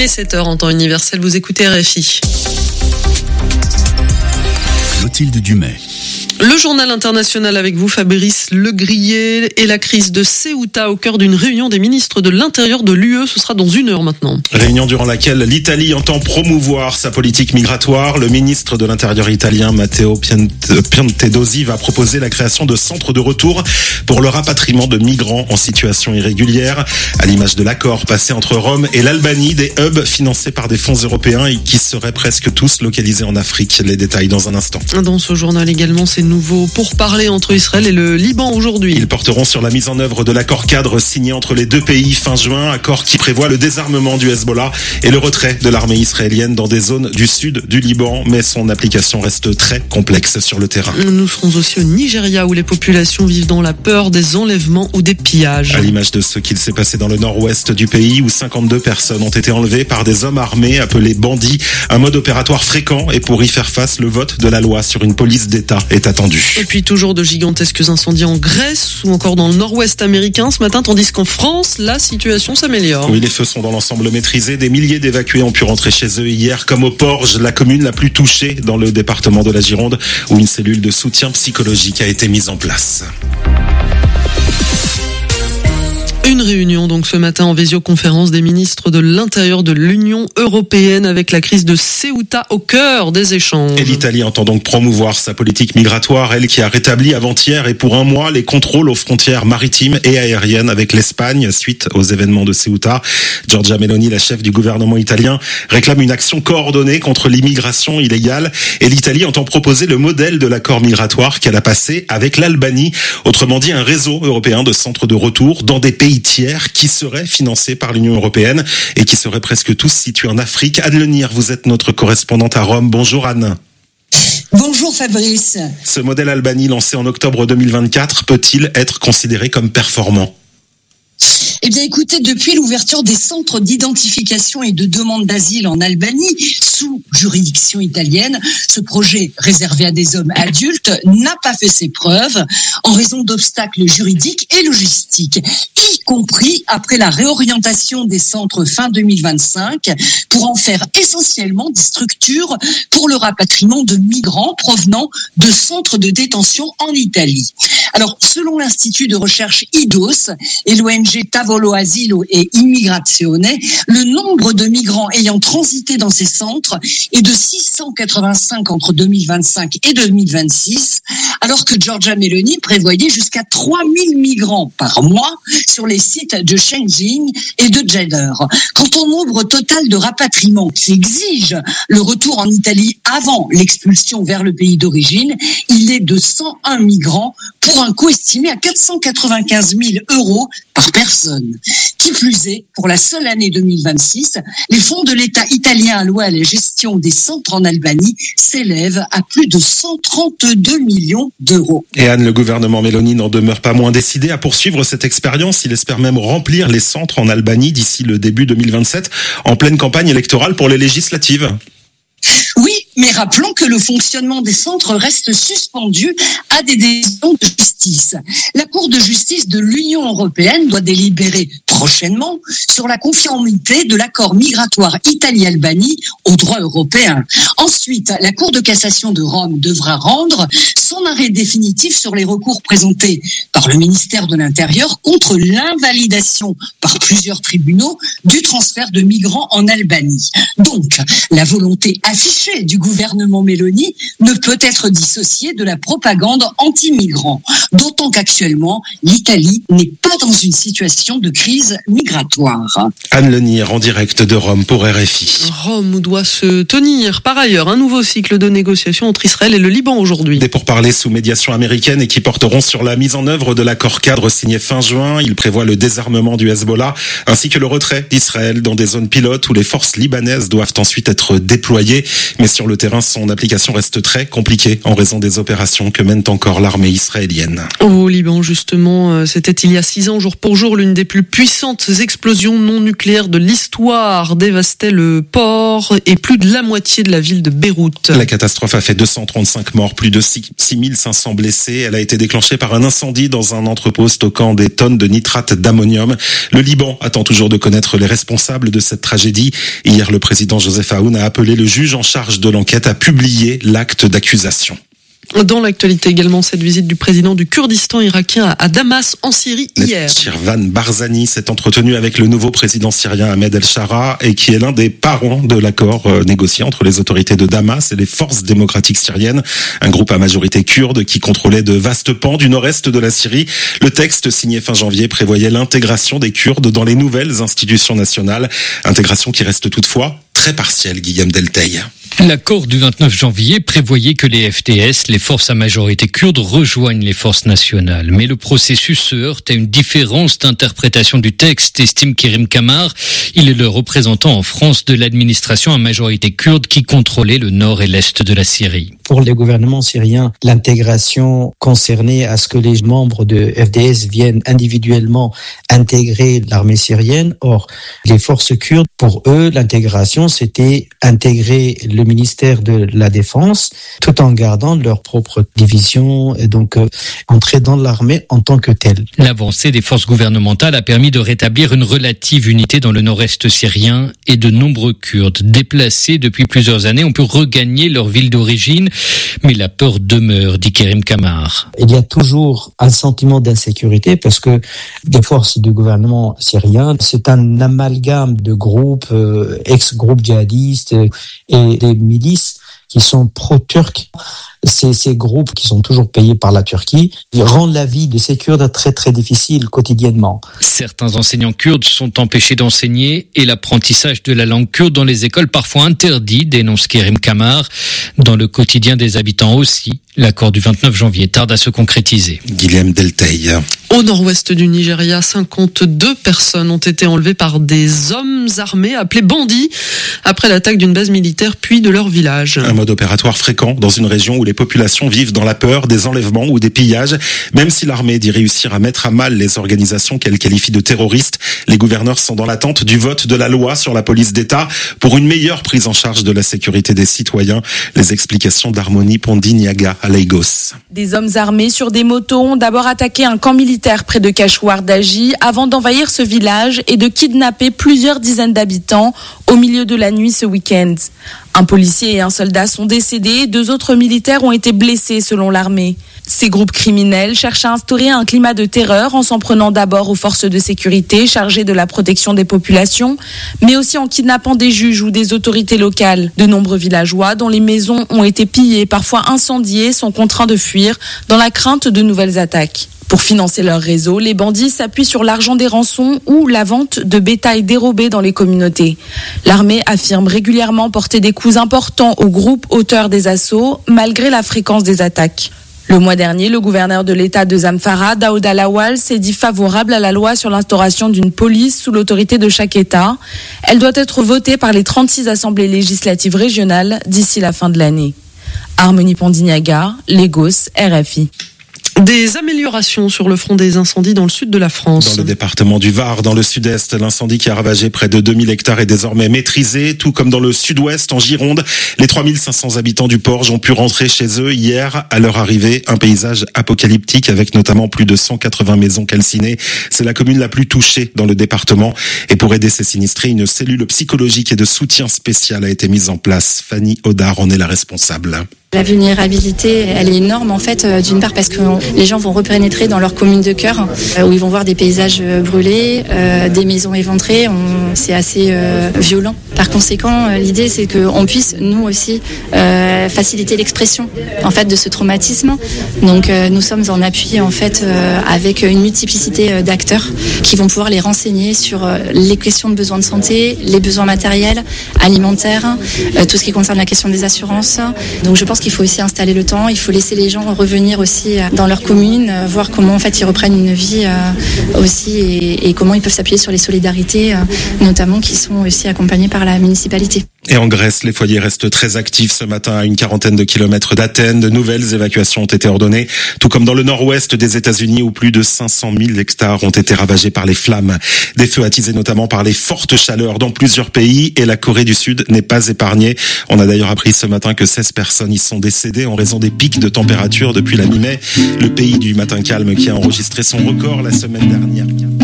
Il est 7h en temps universel, vous écoutez RFI. Clotilde Dumais. Le journal international avec vous, Fabrice Legrier, et la crise de Ceuta au cœur d'une réunion des ministres de l'Intérieur de l'UE. Ce sera dans 1 heure maintenant. Réunion durant laquelle l'Italie entend promouvoir sa politique migratoire. Le ministre de l'Intérieur italien, Matteo Piantedosi, va proposer la création de centres de retour pour le rapatriement de migrants en situation irrégulière. À l'image de l'accord passé entre Rome et l'Albanie, des hubs financés par des fonds européens et qui seraient presque tous localisés en Afrique. Les détails dans un instant. Dans ce journal également, c'est nouveau pourparlers entre Israël et le Liban aujourd'hui. Ils porteront sur la mise en œuvre de l'accord cadre signé entre les deux pays fin juin, accord qui prévoit le désarmement du Hezbollah et le retrait de l'armée israélienne dans des zones du sud du Liban, mais son application reste très complexe sur le terrain. Nous serons aussi au Nigeria où les populations vivent dans la peur des enlèvements ou des pillages. À l'image de ce qu'il s'est passé dans le nord-ouest du pays où 52 personnes ont été enlevées par des hommes armés appelés bandits, un mode opératoire fréquent, et pour y faire face, le vote de la loi sur une police d'État est attendu. Et puis toujours de gigantesques incendies en Grèce ou encore dans le nord-ouest américain ce matin, tandis qu'en France, la situation s'améliore. Oui, les feux sont dans l'ensemble maîtrisés. Des milliers d'évacués ont pu rentrer chez eux hier, comme au Porge, la commune la plus touchée dans le département de la Gironde, où une cellule de soutien psychologique a été mise en place. Une réunion donc ce matin en visioconférence des ministres de l'Intérieur de l'Union européenne avec la crise de Ceuta au cœur des échanges. Et l'Italie entend donc promouvoir sa politique migratoire, elle qui a rétabli avant-hier et pour un mois les contrôles aux frontières maritimes et aériennes avec l'Espagne suite aux événements de Ceuta. Giorgia Meloni, la chef du gouvernement italien, réclame une action coordonnée contre l'immigration illégale et l'Italie entend proposer le modèle de l'accord migratoire qu'elle a passé avec l'Albanie, autrement dit un réseau européen de centres de retour dans des pays tiers qui seraient financés par l'Union européenne et qui seraient presque tous situés en Afrique. Anne Lenir, vous êtes notre correspondante à Rome. Bonjour Anne. Bonjour Fabrice. Ce modèle Albanie lancé en octobre 2024 peut-il être considéré comme performant ? Eh bien écoutez, depuis l'ouverture des centres d'identification et de demande d'asile en Albanie, sous juridiction italienne, ce projet réservé à des hommes adultes n'a pas fait ses preuves en raison d'obstacles juridiques et logistiques, y compris après la réorientation des centres fin 2025 pour en faire essentiellement des structures pour le rapatriement de migrants provenant de centres de détention en Italie. Alors, selon l'Institut de recherche IDOS et l'ONG Tavolo Asilo e Immigrazione, le nombre de migrants ayant transité dans ces centres est de 685 entre 2025 et 2026, alors que Giorgia Meloni prévoyait jusqu'à 3000 migrants par mois sur les sites de Shenzhen et de Jeddah. Quant au nombre total de rapatriements qui exige le retour en Italie avant l'expulsion vers le pays d'origine, il est de 101 migrants pour un coût estimé à 495 000 € par personne. Qui plus est, pour la seule année 2026, les fonds de l'État italien alloués à la gestion des centres en Albanie s'élèvent à plus de 132 millions d'euros. Et Anne, le gouvernement Meloni n'en demeure pas moins décidé à poursuivre cette expérience. Il espère même remplir les centres en Albanie d'ici le début 2027, en pleine campagne électorale pour les législatives. Oui, mais rappelons que le fonctionnement des centres reste suspendu à des décisions de justice. La Cour de justice de l'Union européenne doit délibérer prochainement sur la conformité de l'accord migratoire Italie-Albanie au droit européen. Ensuite, la Cour de cassation de Rome devra rendre son arrêt définitif sur les recours présentés par le ministère de l'Intérieur contre l'invalidation par plusieurs tribunaux du transfert de migrants en Albanie. Donc, la volonté affichée du gouvernement Meloni ne peut être dissociée de la propagande anti-migrants, d'autant qu'actuellement, l'Italie n'est pas dans une situation de crise migratoire. Anne Lenir en direct de Rome pour RFI. Rome où doit se tenir par ailleurs un nouveau cycle de négociations entre Israël et le Liban aujourd'hui. Des pourparlers sous médiation américaine et qui porteront sur la mise en œuvre de l'accord cadre signé fin juin. Il prévoit le désarmement du Hezbollah ainsi que le retrait d'Israël dans des zones pilotes où les forces libanaises doivent ensuite être déployées. Mais sur le le terrain, son application reste très compliquée en raison des opérations que mène encore l'armée israélienne. Au Liban, justement, c'était il y a 6 ans, jour pour jour, l'une des plus puissantes explosions non nucléaires de l'histoire dévastait le port et plus de la moitié de la ville de Beyrouth. La catastrophe a fait 235 morts, plus de 6500 blessés. Elle a été déclenchée par un incendie dans un entrepôt stockant des tonnes de nitrate d'ammonium. Le Liban attend toujours de connaître les responsables de cette tragédie. Hier, le président Joseph Aoun a appelé le juge en charge de l'enquête à publier l'acte d'accusation. Dans l'actualité également, cette visite du président du Kurdistan irakien à Damas en Syrie hier. Shirvan Barzani s'est entretenu avec le nouveau président syrien Ahmed El-Shara et qui est l'un des parents de l'accord négocié entre les autorités de Damas et les forces démocratiques syriennes, un groupe à majorité kurde qui contrôlait de vastes pans du nord-est de la Syrie. Le texte signé fin janvier prévoyait l'intégration des Kurdes dans les nouvelles institutions nationales, intégration qui reste toutefois très partielle, Guillaume Delteil. L'accord du 29 janvier prévoyait que les FDS, les forces à majorité kurde, rejoignent les forces nationales. Mais le processus se heurte à une différence d'interprétation du texte, estime Kerim Kamar. Il est le représentant en France de l'administration à majorité kurde qui contrôlait le nord et l'est de la Syrie. Pour les gouvernements syriens, l'intégration concernait à ce que les membres de FDS viennent individuellement intégrer l'armée syrienne. Or, les forces kurdes, pour eux, l'intégration, c'était intégrer le ministère de la Défense tout en gardant leur propre division et donc entrer dans l'armée en tant que telle. L'avancée des forces gouvernementales a permis de rétablir une relative unité dans le nord-est syrien et de nombreux Kurdes déplacés depuis plusieurs années ont pu regagner leur ville d'origine. Mais la peur demeure, dit Kerim Kamar. Il y a toujours un sentiment d'insécurité parce que les forces du gouvernement syrien, c'est un amalgame de groupes, ex-groupes djihadistes et des milices qui sont pro-turcs. Ces groupes qui sont toujours payés par la Turquie, ils rendent la vie de ces Kurdes très très difficile quotidiennement. Certains enseignants kurdes sont empêchés d'enseigner et l'apprentissage de la langue kurde dans les écoles parfois interdit, dénonce Kerim Kamar. Dans le quotidien des habitants aussi, l'accord du 29 janvier tarde à se concrétiser. Guillaume Delteil. Au nord-ouest du Nigeria, 52 personnes ont été enlevées par des hommes armés appelés bandits après l'attaque d'une base militaire puis de leur village. Un mode opératoire fréquent dans une région où les populations vivent dans la peur des enlèvements ou des pillages. Même si l'armée dit réussir à mettre à mal les organisations qu'elle qualifie de terroristes, les gouverneurs sont dans l'attente du vote de la loi sur la police d'État pour une meilleure prise en charge de la sécurité des citoyens. Les explications d'Harmonie Pondiniaga à Lagos. Des hommes armés sur des motos ont d'abord attaqué un camp militaire près de Kachwar Daji avant d'envahir ce village et de kidnapper plusieurs dizaines d'habitants au milieu de la nuit ce week-end. Un policier et un soldat sont décédés, 2 autres militaires ont été blessés selon l'armée. Ces groupes criminels cherchent à instaurer un climat de terreur en s'en prenant d'abord aux forces de sécurité chargées de la protection des populations, mais aussi en kidnappant des juges ou des autorités locales. De nombreux villageois dont les maisons ont été pillées, parfois incendiées, sont contraints de fuir dans la crainte de nouvelles attaques. Pour financer leur réseau, les bandits s'appuient sur l'argent des rançons ou la vente de bétail dérobé dans les communautés. L'armée affirme régulièrement porter des coups importants aux groupes auteurs des assauts, malgré la fréquence des attaques. Le mois dernier, le gouverneur de l'État de Zamfara, Daouda Lawal, s'est dit favorable à la loi sur l'instauration d'une police sous l'autorité de chaque État. Elle doit être votée par les 36 assemblées législatives régionales d'ici la fin de l'année. Harmonie Pondiniaga, Lagos, RFI. Des améliorations sur le front des incendies dans le sud de la France. Dans le département du Var, dans le sud-est, l'incendie qui a ravagé près de 2000 hectares est désormais maîtrisé, tout comme dans le sud-ouest, en Gironde. Les 3500 habitants du Porge ont pu rentrer chez eux hier. À leur arrivée, un paysage apocalyptique avec notamment plus de 180 maisons calcinées. C'est la commune la plus touchée dans le département. Et pour aider ces sinistrés, une cellule psychologique et de soutien spécial a été mise en place. Fanny Audard en est la responsable. La vulnérabilité, elle est énorme en fait, d'une part parce que les gens vont repénétrer dans leur commune de cœur, où ils vont voir des paysages brûlés, des maisons éventrées, c'est assez violent. Par conséquent, l'idée c'est qu'on puisse, nous aussi, faciliter l'expression en fait de ce traumatisme. Donc nous sommes en appui en fait avec une multiplicité d'acteurs qui vont pouvoir les renseigner sur les questions de besoins de santé, les besoins matériels, alimentaires, tout ce qui concerne la question des assurances. Donc je pense qu'il faut aussi installer le temps, il faut laisser les gens revenir aussi dans leur commune, voir comment en fait ils reprennent une vie aussi et comment ils peuvent s'appuyer sur les solidarités, notamment qui sont aussi accompagnées par la municipalité. Et en Grèce, les foyers restent très actifs ce matin à une quarantaine de kilomètres d'Athènes. De nouvelles évacuations ont été ordonnées, tout comme dans le nord-ouest des États-Unis où plus de 500 000 hectares ont été ravagés par les flammes. Des feux attisés notamment par les fortes chaleurs dans plusieurs pays et la Corée du Sud n'est pas épargnée. On a d'ailleurs appris ce matin que 16 personnes y sont décédées en raison des pics de température depuis la mi-mai. Le pays du matin calme qui a enregistré son record la semaine dernière.